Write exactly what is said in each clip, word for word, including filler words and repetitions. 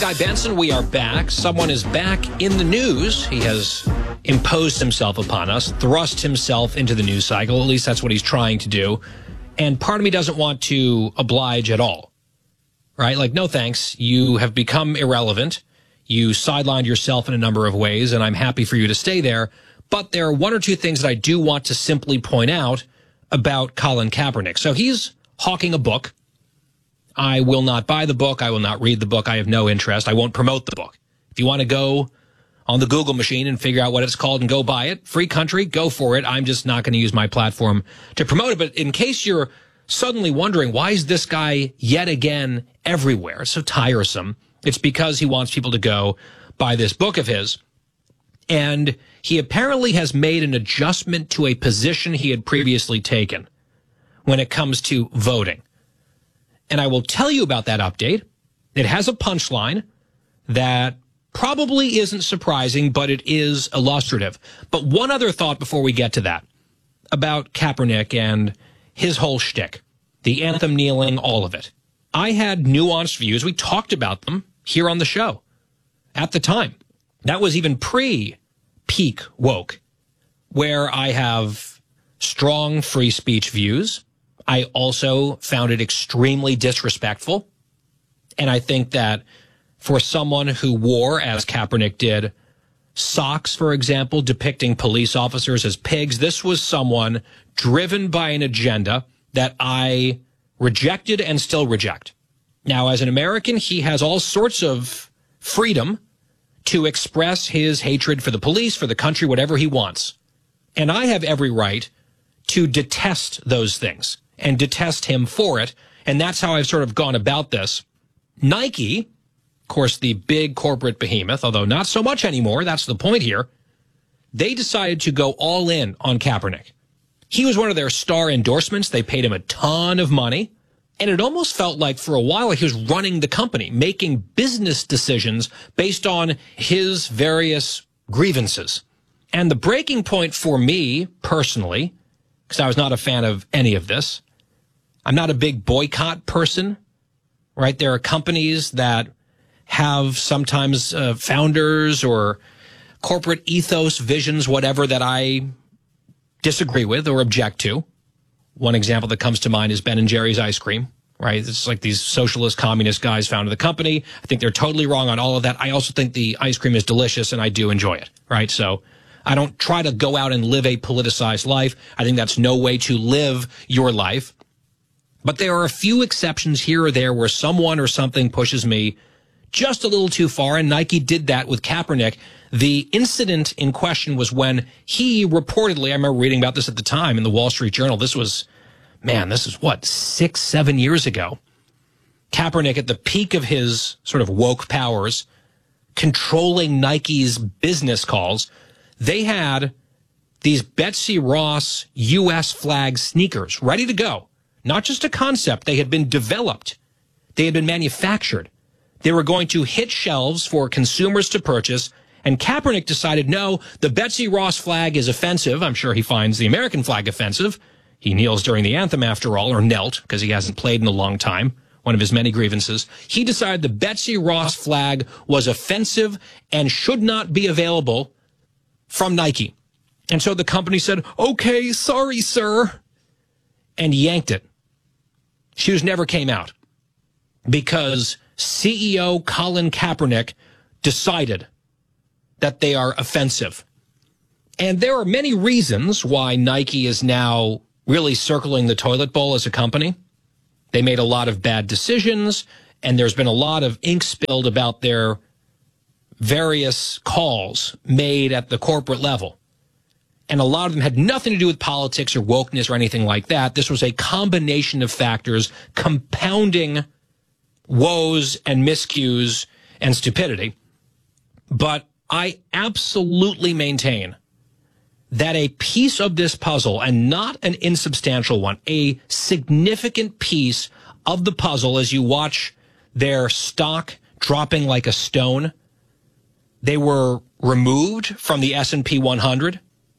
Guy Benson, we are back. Someone is back in the news. He has imposed himself upon us, thrust himself into the news cycle. At least that's what he's trying to do. And part of me doesn't want to oblige at all. Right? Like, no thanks. You have become irrelevant. You sidelined yourself in a number of ways, and I'm happy for you to stay there. But there are one or two things that I do want to simply point out about Colin Kaepernick. So he's hawking a book. I will not buy the book. I will not read the book. I have no interest. I won't promote the book. If you want to go on the Google machine and figure out what it's called and go buy it, free country, go for it. I'm just not going to use my platform to promote it. But in case you're suddenly wondering, why is this guy yet again everywhere? So tiresome. It's because he wants people to go buy this book of his. And he apparently has made an adjustment to a position he had previously taken when it comes to voting. And I will tell you about that update. It has a punchline that probably isn't surprising, but it is illustrative. But one other thought before we get to that about Kaepernick and his whole shtick, the anthem kneeling, all of it. I had nuanced views. We talked about them here on the show at the time. That was even pre-peak woke, where I have strong free speech views. I also found it extremely disrespectful. And I think that for someone who wore, as Kaepernick did, socks, for example, depicting police officers as pigs, this was someone driven by an agenda that I rejected and still reject. Now, as an American, he has all sorts of freedom to express his hatred for the police, for the country, whatever he wants. And I have every right to detest those things and detest him for it. And that's how I've sort of gone about this. Nike, of course, the big corporate behemoth, although not so much anymore, that's the point here, they decided to go all in on Kaepernick. He was one of their star endorsements. They paid him a ton of money. And it almost felt like for a while he was running the company, making business decisions based on his various grievances. And the breaking point for me personally, because I was not a fan of any of this, I'm not a big boycott person, right? There are companies that have sometimes uh, founders or corporate ethos, visions, whatever, that I disagree with or object to. One example that comes to mind is Ben and Jerry's ice cream, right? It's like these socialist, communist guys founded the company. I think they're totally wrong on all of that. I also think the ice cream is delicious and I do enjoy it, right? So I don't try to go out and live a politicized life. I think that's no way to live your life. But there are a few exceptions here or there where someone or something pushes me just a little too far, and Nike did that with Kaepernick. The incident in question was when he reportedly, I remember reading about this at the time in the Wall Street Journal, this was, man, this is what, six, seven years ago. Kaepernick at the peak of his sort of woke powers, controlling Nike's business calls, they had these Betsy Ross U S flag sneakers ready to go. Not just a concept. They had been developed. They had been manufactured. They were going to hit shelves for consumers to purchase. And Kaepernick decided, no, the Betsy Ross flag is offensive. I'm sure he finds the American flag offensive. He kneels during the anthem, after all, or knelt, because he hasn't played in a long time. One of his many grievances. He decided the Betsy Ross flag was offensive and should not be available from Nike. And so the company said, okay, sorry, sir, and yanked it. Shoes never came out because C E O Colin Kaepernick decided that they are offensive. And there are many reasons why Nike is now really circling the toilet bowl as a company. They made a lot of bad decisions, and there's been a lot of ink spilled about their various calls made at the corporate level. And a lot of them had nothing to do with politics or wokeness or anything like that. This was a combination of factors compounding woes and miscues and stupidity. But I absolutely maintain that a piece of this puzzle, and not an insubstantial one, a significant piece of the puzzle as you watch their stock dropping like a stone, they were removed from the S and P one hundred.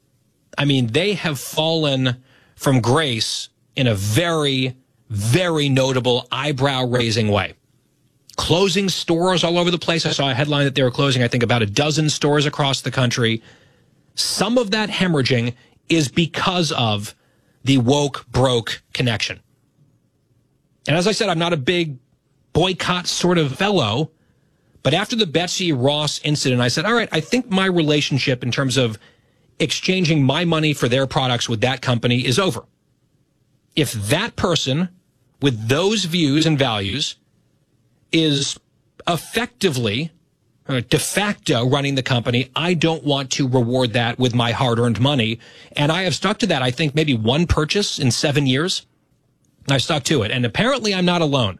I mean, they have fallen from grace in a very, very notable eyebrow-raising way. closing stores all over the place. I saw a headline that they were closing, I think, about a dozen stores across the country. Some of that hemorrhaging is because of the woke broke connection. And as I said, I'm not a big boycott sort of fellow, but after the Betsy Ross incident, I said, all right, I think my relationship in terms of exchanging my money for their products with that company is over. If that person with those views and values is effectively, uh, de facto running the company, I don't want to reward that with my hard-earned money. And I have stuck to that. I think maybe one purchase in seven years. I stuck to it. And apparently I'm not alone.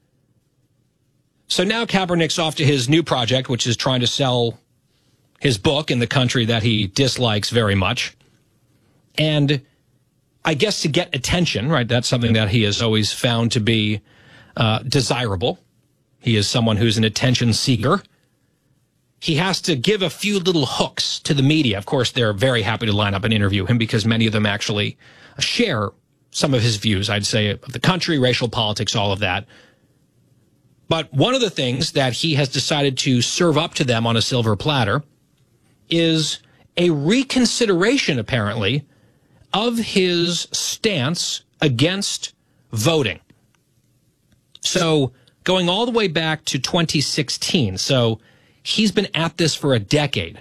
So now Kaepernick's off to his new project, which is trying to sell his book in the country that he dislikes very much. And I guess to get attention, right, that's something that he has always found to be uh, desirable. He is someone who's an attention seeker. He has to give a few little hooks to the media. Of course, they're very happy to line up and interview him because many of them actually share some of his views, I'd say, of the country, racial politics, all of that. But one of the things that he has decided to serve up to them on a silver platter is a reconsideration, apparently, of his stance against voting. So going all the way back to twenty sixteen, so he's been at this for a decade.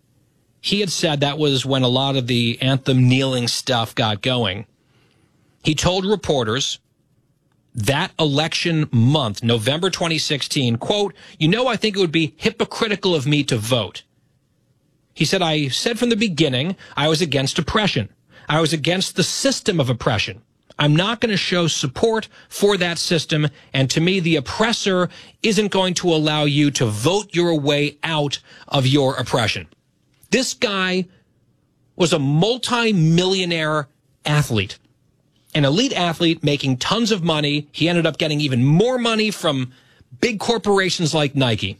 He had said that was when a lot of the anthem kneeling stuff got going. He told reporters that election month, November twenty sixteen, quote, you know, I think it would be hypocritical of me to vote. He said, I said from the beginning, I was against oppression. I was against the system of oppression. I'm not going to show support for that system. And to me, the oppressor isn't going to allow you to vote your way out of your oppression. This guy was a multi-millionaire athlete, an elite athlete making tons of money. He ended up getting even more money from big corporations like Nike.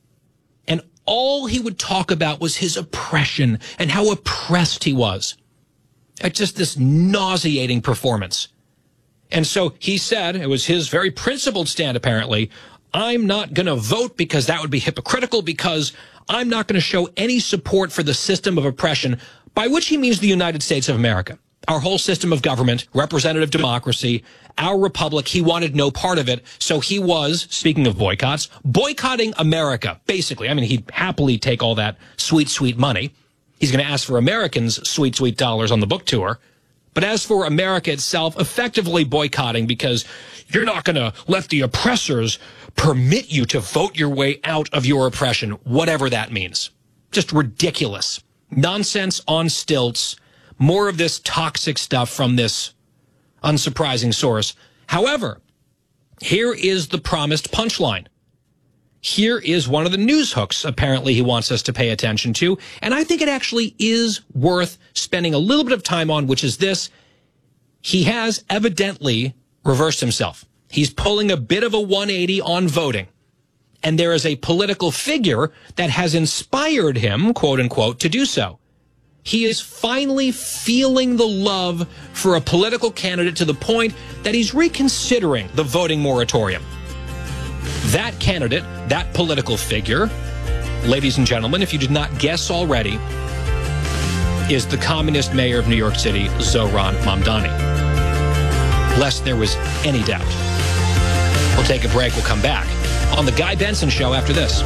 And all he would talk about was his oppression and how oppressed he was. It's just this nauseating performance. And so he said, it was his very principled stand apparently, I'm not going to vote because that would be hypocritical, because I'm not going to show any support for the system of oppression, by which he means the United States of America. Our whole system of government, representative democracy, our republic, he wanted no part of it. So he was, speaking of boycotts, boycotting America, basically. I mean, he'd happily take all that sweet, sweet money. He's going to ask for Americans' sweet, sweet dollars on the book tour. But as for America itself, effectively boycotting, because you're not going to let the oppressors permit you to vote your way out of your oppression, whatever that means. Just ridiculous. Nonsense on stilts. More of this toxic stuff from this unsurprising source. However, here is the promised punchline. Here is one of the news hooks apparently he wants us to pay attention to, and I think it actually is worth spending a little bit of time on, which is this. He has evidently reversed himself. He's pulling a bit of a one eighty on voting, and there is a political figure that has inspired him, quote unquote, to do so. He is finally feeling the love for a political candidate to the point that he's reconsidering the voting moratorium. That candidate, that political figure, ladies and gentlemen, if you did not guess already, is the communist mayor of New York City, Zohran Mamdani. Lest there was any doubt. We'll take a break. We'll come back on The Guy Benson Show after this.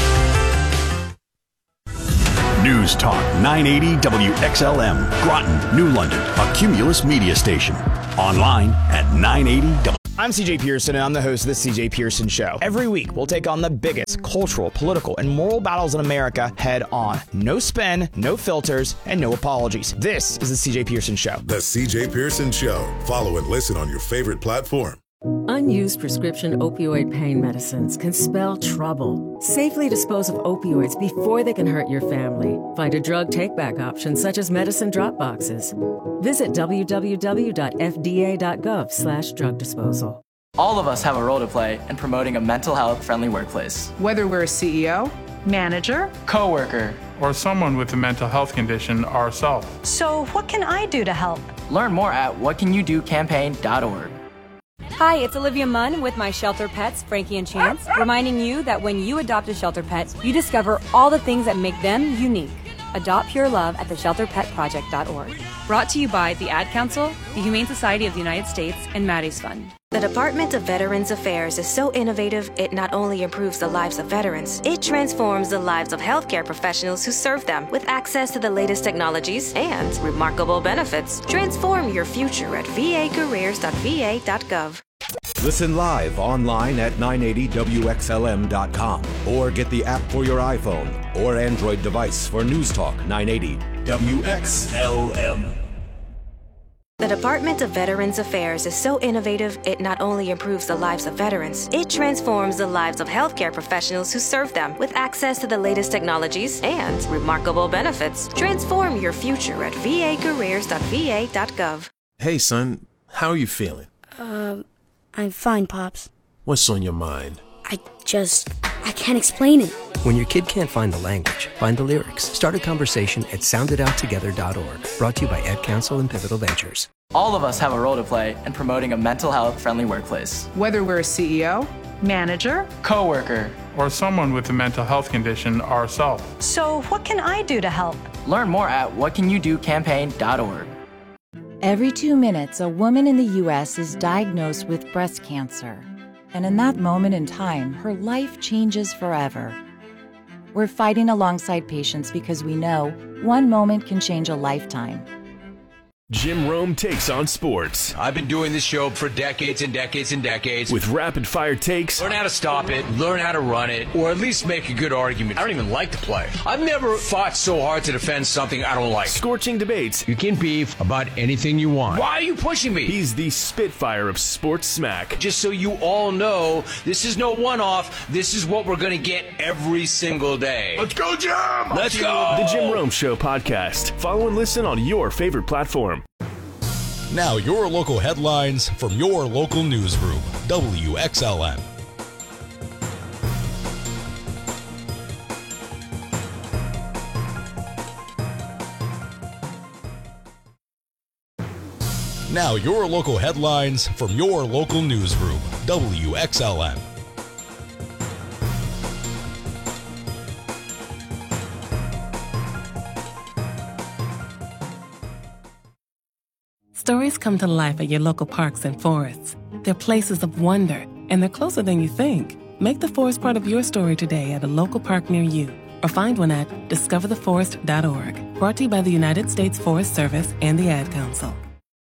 News Talk nine eighty W X L M, Groton, New London, a Cumulus media station. Online at nine eighty W. I'm C J Pearson, and I'm the host of The C J Pearson Show. Every week, we'll take on the biggest cultural, political, and moral battles in America head on. No spin, no filters, and no apologies. This is The C J Pearson Show. The C J Pearson Show. Follow and listen on your favorite platform. Unused prescription opioid pain medicines can spell trouble. Safely dispose of opioids before they can hurt your family. Find a drug take-back option such as medicine drop boxes. Visit w w w dot f d a dot gov slash drug disposal. All of us have a role to play in promoting a mental health-friendly workplace. Whether we're a C E O, manager, coworker, or someone with a mental health condition ourselves. So what can I do to help? Learn more at what can you do campaign dot org. Hi, it's Olivia Munn with my shelter pets, Frankie and Chance, reminding you that when you adopt a shelter pet, you discover all the things that make them unique. Adopt pure love at the shelter pet project dot org. Brought to you by the Ad Council, the Humane Society of the United States, and Maddie's Fund. The Department of Veterans Affairs is so innovative, it not only improves the lives of veterans, it transforms the lives of healthcare professionals who serve them with access to the latest technologies and remarkable benefits. Transform your future at v a careers dot v a dot gov. Listen live online at nine eighty W X L M dot com or get the app for your iPhone or Android device for News Talk nine eighty W X L M. The Department of Veterans Affairs is so innovative, it not only improves the lives of veterans, it transforms the lives of healthcare professionals who serve them with access to the latest technologies and remarkable benefits. Transform your future at v a careers dot v a dot gov. Hey, son, how are you feeling? Um, I'm fine, Pops. What's on your mind? I just, I can't explain it. When your kid can't find the language, find the lyrics. Start a conversation at sound it out together dot org. Brought to you by Ad Council and Pivotal Ventures. All of us have a role to play in promoting a mental health friendly workplace. Whether we're a C E O, manager, coworker, or someone with a mental health condition ourselves. So what can I do to help? Learn more at what can you do campaign dot org. Every two minutes, a woman in the U S is diagnosed with breast cancer. And in that moment in time, her life changes forever. We're fighting alongside patients because we know one moment can change a lifetime. Jim Rome takes on sports. I've been doing this show for decades and decades and decades. With rapid-fire takes. Learn how to stop it, learn how to run it, or at least make a good argument. I don't even like the play. I've never fought so hard to defend something I don't like. Scorching debates. You can beef about anything you want. Why are you pushing me? He's the Spitfire of sports smack. Just so you all know, this is no one-off. This is what we're going to get every single day. Let's go, Jim! Let's go! The Jim Rome Show podcast. Follow and listen on your favorite platform. Now your local headlines from your local newsroom, W X L M. Now your local headlines from your local newsroom, W X L M. Stories come to life at your local parks and forests. They're places of wonder, and they're closer than you think. Make the forest part of your story today at a local park near you, or find one at discover the forest dot org. Brought to you by the United States Forest Service and the Ad Council.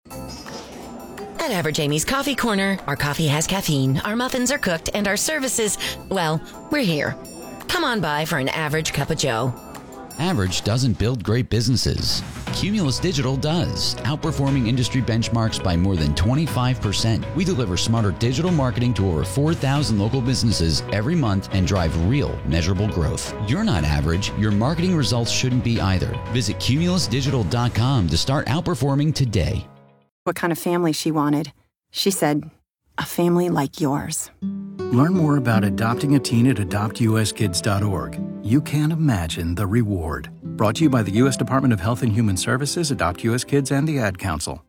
At Average Amy's Coffee Corner, our coffee has caffeine, our muffins are cooked, and our services, well, we're here. Come on by for an average cup of joe. Average doesn't build great businesses. Cumulus Digital does, outperforming industry benchmarks by more than twenty-five percent. We deliver smarter digital marketing to over four thousand local businesses every month and drive real, measurable growth. You're not average. Your marketing results shouldn't be either. Visit cumulus digital dot com to start outperforming today. What kind of family she wanted. She said, a family like yours. Learn more about adopting a teen at adopt u s kids dot org. You can't imagine the reward. Brought to you by the U S Department of Health and Human Services, Adopt U S Kids, and the Ad Council.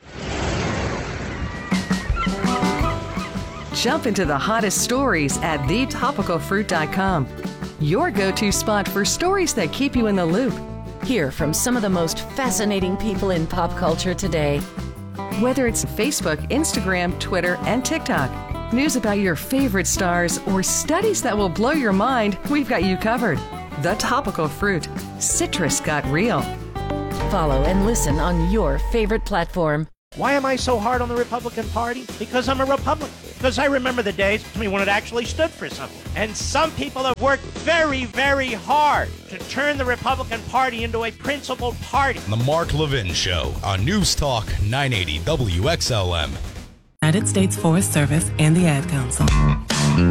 Jump into the hottest stories at the topical fruit dot com. Your go-to spot for stories that keep you in the loop. Hear from some of the most fascinating people in pop culture today. Whether it's Facebook, Instagram, Twitter, and TikTok, news about your favorite stars, or studies that will blow your mind, we've got you covered. The Topical Fruit. Citrus got real. Follow and listen on your favorite platform. Why am I so hard on the Republican Party? Because I'm a Republican. Because I remember the days when it actually stood for something. And some people have worked very, very hard to turn the Republican Party into a principled party. The Mark Levin Show on News Talk nine eighty W X L M. United States Forest Service and the Ad Council.